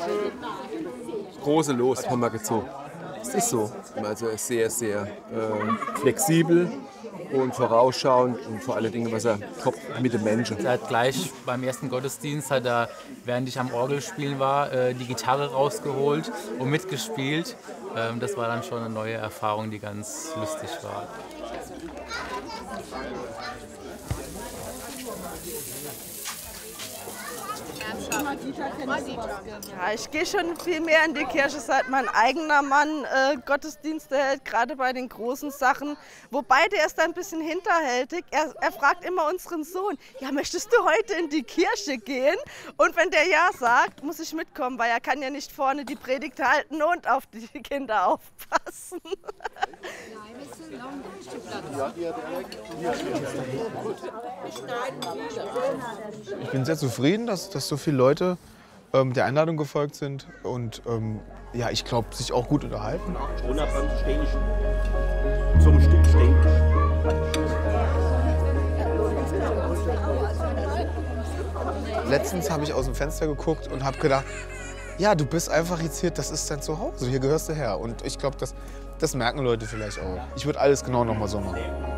große Los haben wir gezogen. Es ist so. Also er ist sehr, sehr flexibel und vorausschauend und vor allen Dingen, was er top mit den Menschen. Er hat gleich beim ersten Gottesdienst, während ich am Orgelspielen war, die Gitarre rausgeholt und mitgespielt. Das war dann schon eine neue Erfahrung, die ganz lustig war. Ja, ich gehe schon viel mehr in die Kirche, seit mein eigener Mann Gottesdienste hält, gerade bei den großen Sachen. Wobei der ist ein bisschen hinterhältig. Er fragt immer unseren Sohn, ja, möchtest du heute in die Kirche gehen? Und wenn der ja sagt, muss ich mitkommen, weil er kann ja nicht vorne die Predigt halten und auf die Kinder aufpassen. Ich bin sehr zufrieden, dass so viele Leute der Einladung gefolgt sind und ja, ich glaube, sich auch gut unterhalten. Zum Stück stehen. Letztens habe ich aus dem Fenster geguckt und habe gedacht, ja, du bist einfach jetzt hier, das ist dein Zuhause, hier gehörst du her. Und ich glaube, das merken Leute vielleicht auch. Ich würde alles genau nochmal so machen.